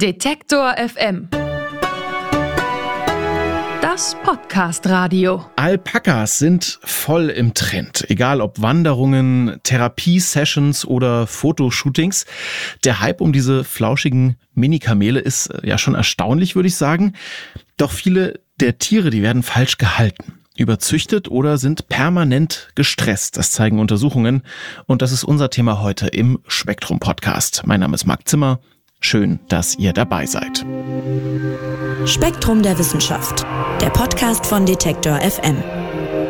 Detektor FM. Das Podcast-Radio. Alpakas sind voll im Trend. Egal ob Wanderungen, Therapiesessions oder Fotoshootings. Der Hype um diese flauschigen Mini-Kamele ist ja schon erstaunlich, würde ich sagen. Doch viele der Tiere, die werden falsch gehalten, überzüchtet oder sind permanent gestresst. Das zeigen Untersuchungen. Und das ist unser Thema heute im Spektrum-Podcast. Mein Name ist Marc Zimmer. Schön, dass ihr dabei seid. Spektrum der Wissenschaft, der Podcast von Detektor FM.